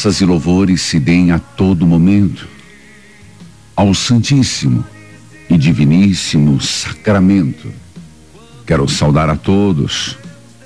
graças e louvores se deem a todo momento ao Santíssimo e Diviníssimo Sacramento. Quero saudar a todos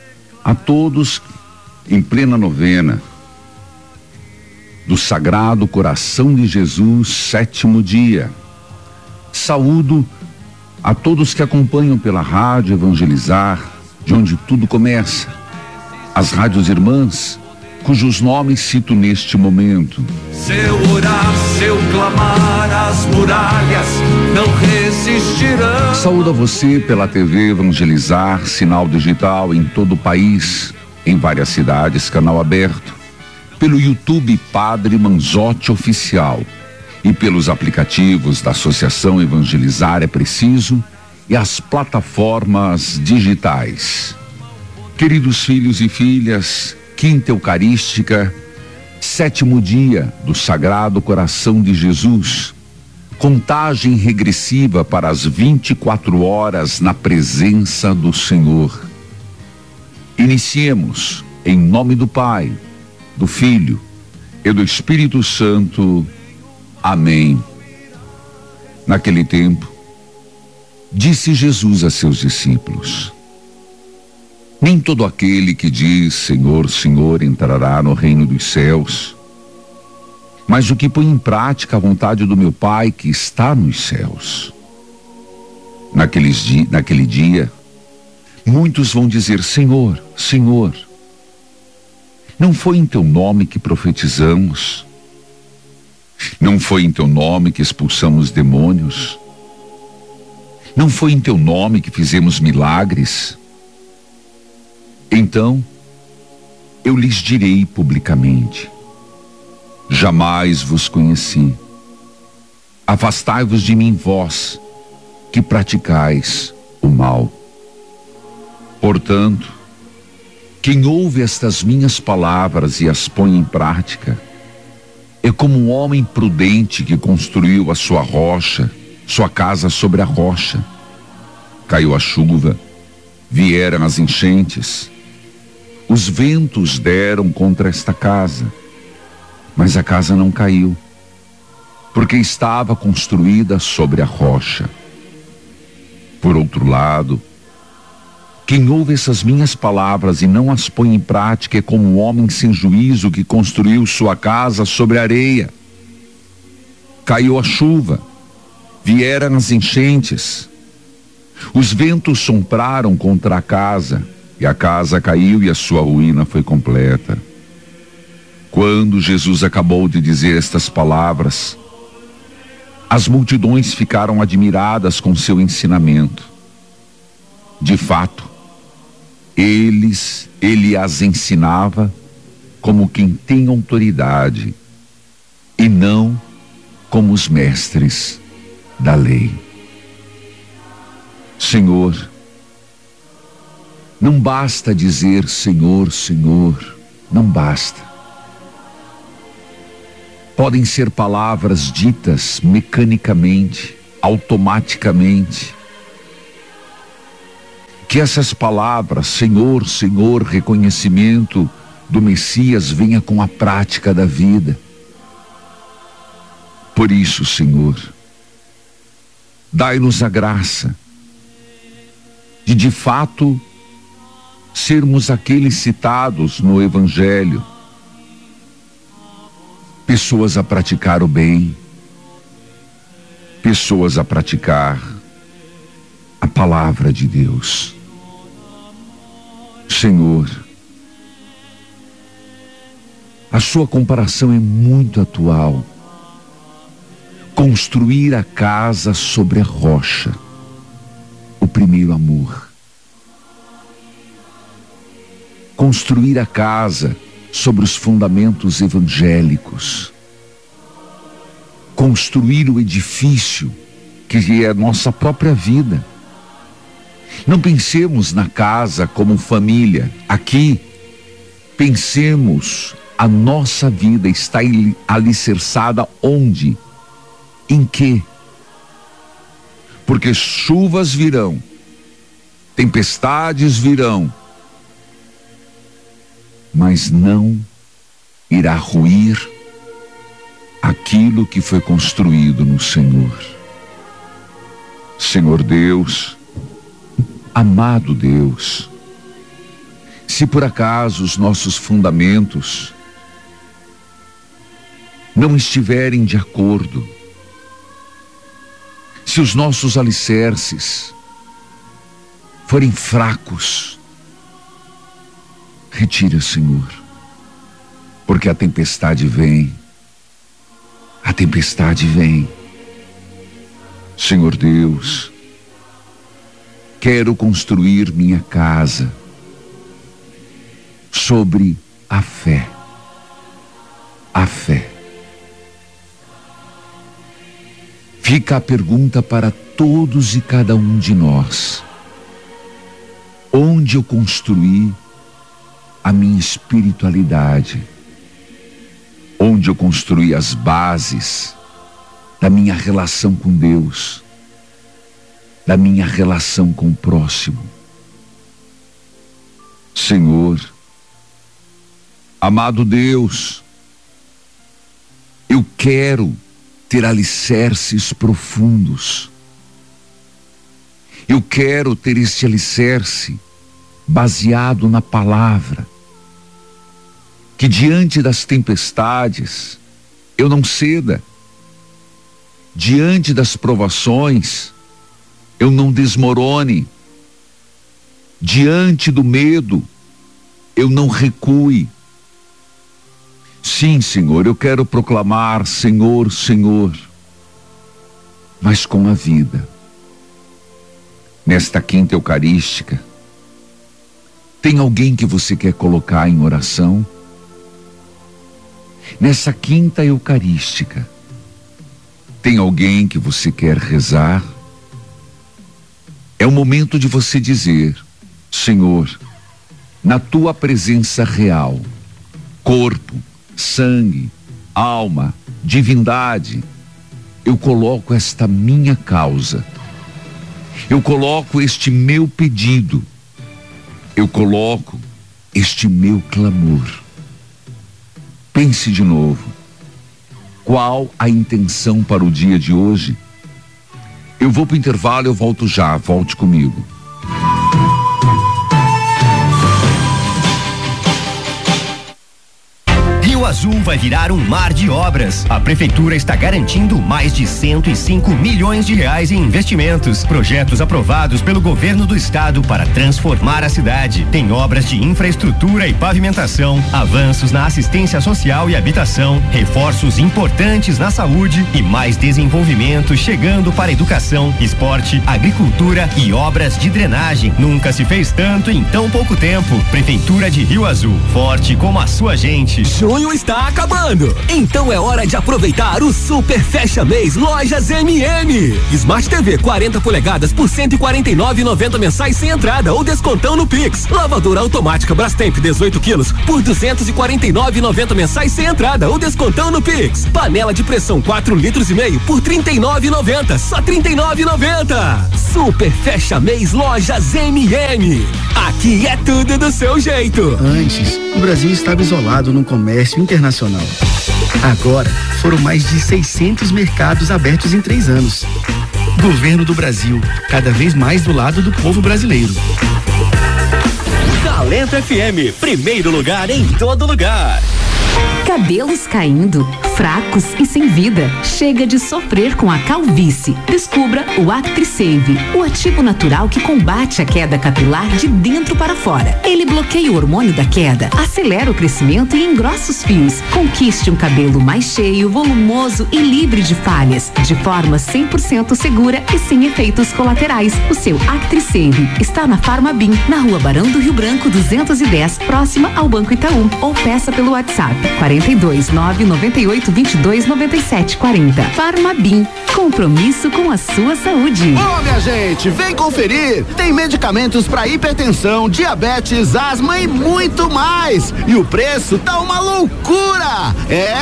em plena novena do Sagrado Coração de Jesus, 7º dia. Saúdo a todos que acompanham pela Rádio Evangelizar, de onde tudo começa, as rádios irmãs, cujos nomes cito neste momento. Seu orar, seu clamar, as muralhas não resistirão. Saúdo a você pela TV Evangelizar, sinal digital em todo o país, em várias cidades, canal aberto, pelo YouTube Padre Manzotti Oficial e pelos aplicativos da Associação Evangelizar é Preciso e as plataformas digitais. Queridos filhos e filhas, Quinta Eucarística, 7º dia do Sagrado Coração de Jesus, contagem regressiva para as 24 horas na presença do Senhor. Iniciemos em nome do Pai, do Filho e do Espírito Santo. Amém. Naquele tempo, disse Jesus a seus discípulos: nem todo aquele que diz Senhor, Senhor entrará no reino dos céus, mas o que põe em prática a vontade do meu Pai que está nos céus. Naquele dia, muitos vão dizer: Senhor, Senhor, não foi em teu nome que profetizamos? Não foi em teu nome que expulsamos demônios? Não foi em teu nome que fizemos milagres? Então, eu lhes direi publicamente: jamais vos conheci. Afastai-vos de mim, vós, que praticais o mal. Portanto, quem ouve estas minhas palavras e as põe em prática, é como um homem prudente que construiu a sua casa sobre a rocha. Caiu a chuva, vieram as enchentes, os ventos deram contra esta casa, mas a casa não caiu, porque estava construída sobre a rocha. Por outro lado, quem ouve essas minhas palavras e não as põe em prática é como um homem sem juízo que construiu sua casa sobre areia. Caiu a chuva, vieram as enchentes, os ventos sopraram contra a casa, e a casa caiu e a sua ruína foi completa. Quando Jesus acabou de dizer estas palavras, as multidões ficaram admiradas com seu ensinamento. De fato, ele as ensinava como quem tem autoridade e não como os mestres da lei. Senhor, não basta dizer Senhor, Senhor, não basta. Podem ser palavras ditas mecanicamente, automaticamente. Que essas palavras, Senhor, Senhor, reconhecimento do Messias, venha com a prática da vida. Por isso, Senhor, dai-nos a graça de fato, sermos aqueles citados no Evangelho, pessoas a praticar o bem, pessoas a praticar a palavra de Deus. Senhor, a sua comparação é muito atual. Construir a casa sobre a rocha, o primeiro amor. Construir a casa sobre os fundamentos evangélicos. Construir o edifício que é a nossa própria vida. Não pensemos na casa como família. Aqui, pensemos a nossa vida está alicerçada onde? Em quê? Porque chuvas virão, tempestades virão, mas não irá ruir aquilo que foi construído no Senhor. Senhor Deus, amado Deus, se por acaso os nossos fundamentos não estiverem de acordo, se os nossos alicerces forem fracos, retira, Senhor, porque a tempestade vem. A tempestade vem. Senhor Deus, quero construir minha casa sobre a fé. A fé. Fica a pergunta para todos e cada um de nós: onde eu construí a minha espiritualidade? Onde eu construí as bases da minha relação com Deus, da minha relação com o próximo? Senhor, amado Deus, eu quero ter alicerces profundos. Eu quero ter esse alicerce baseado na palavra, que diante das tempestades eu não ceda, diante das provações eu não desmorone, diante do medo eu não recue. Sim, Senhor, eu quero proclamar Senhor, Senhor, mas com a vida. Nesta quinta eucarística, tem alguém que você quer colocar em oração? Nessa quinta eucarística, tem alguém que você quer rezar? É o momento de você dizer: Senhor, na tua presença real, corpo, sangue, alma, divindade, eu coloco esta minha causa, eu coloco este meu pedido, eu coloco este meu clamor. Pense de novo. Qual a intenção para o dia de hoje? Eu vou para o intervalo, eu volto já. Volte comigo. Rio Azul vai virar um mar de obras. A prefeitura está garantindo mais de 105 milhões de reais em investimentos. Projetos aprovados pelo governo do estado para transformar a cidade. Tem obras de infraestrutura e pavimentação, avanços na assistência social e habitação, reforços importantes na saúde e mais desenvolvimento chegando para educação, esporte, agricultura e obras de drenagem. Nunca se fez tanto em tão pouco tempo. Prefeitura de Rio Azul, forte como a sua gente. Junho está acabando, então é hora de aproveitar o Super Fecha Mês Lojas MM. Smart TV 40 polegadas por R$ 149,90 mensais sem entrada ou descontão no Pix. Lavadora automática Brastemp 18 quilos por R$ 249,90 mensais sem entrada ou descontão no Pix. Panela de pressão 4,5 litros por R$ 39,90, só R$ 39,90. Super Fecha Mês Lojas MM. Aqui é tudo do seu jeito. Antes, o Brasil estava isolado no comércio internacional. Agora, foram mais de 600 mercados abertos em 3 anos. Governo do Brasil, cada vez mais do lado do povo brasileiro. Talento FM, primeiro lugar em todo lugar. Cabelos caindo, fracos e sem vida. Chega de sofrer com a calvície. Descubra o ActriSave, o ativo natural que combate a queda capilar de dentro para fora. Ele bloqueia o hormônio da queda, acelera o crescimento e engrossa os fios. Conquiste um cabelo mais cheio, volumoso e livre de falhas, de forma 100% segura e sem efeitos colaterais. O seu ActriSave está na Farmabim, na Rua Barão do Rio Branco 210, próxima ao Banco Itaú, ou peça pelo WhatsApp 42 998 22 97 40. Farmabim, compromisso com a sua saúde. Ô, minha gente, vem conferir. Tem medicamentos para hipertensão, diabetes, asma e muito mais. E o preço tá uma loucura. É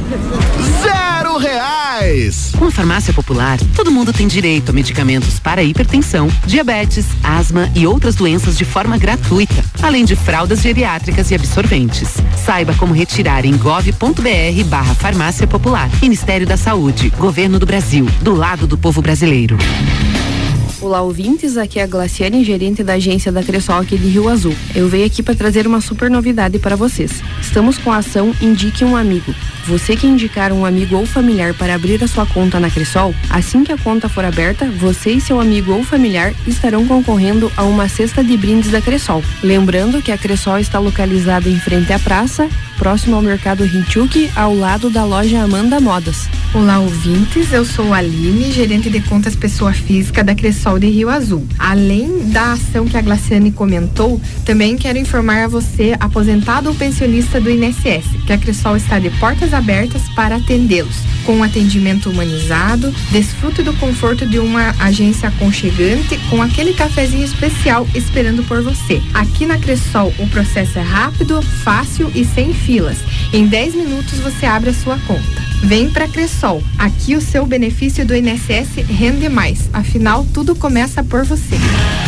R$0. Com a Farmácia Popular, todo mundo tem direito a medicamentos para hipertensão, diabetes, asma e outras doenças de forma gratuita, além de fraldas geriátricas e absorventes. Saiba como retirar confiar em gov.br/farmácia popular. Ministério da Saúde, Governo do Brasil, do lado do povo brasileiro. Olá, ouvintes, aqui é a Glaciane, gerente da agência da Cressol aqui de Rio Azul. Eu venho aqui para trazer uma super novidade para vocês. Estamos com a ação Indique um Amigo. Você que indicar um amigo ou familiar para abrir a sua conta na Cressol, assim que a conta for aberta, você e seu amigo ou familiar estarão concorrendo a uma cesta de brindes da Cressol. Lembrando que a Cressol está localizada em frente à praça, próximo ao Mercado Rinchuk, ao lado da loja Amanda Modas. Olá, ouvintes, eu sou a Aline, gerente de contas pessoa física da Cressol de Rio Azul. Além da ação que a Glaciane comentou, também quero informar a você, aposentado ou pensionista do INSS, que a Cressol está de portas abertas para atendê-los. Com um atendimento humanizado, desfrute do conforto de uma agência aconchegante com aquele cafezinho especial esperando por você. Aqui na Cressol o processo é rápido, fácil e sem filas. Em 10 minutos você abre a sua conta. Vem pra Cressol. Aqui o seu benefício do INSS rende mais. Afinal, tudo começa por você.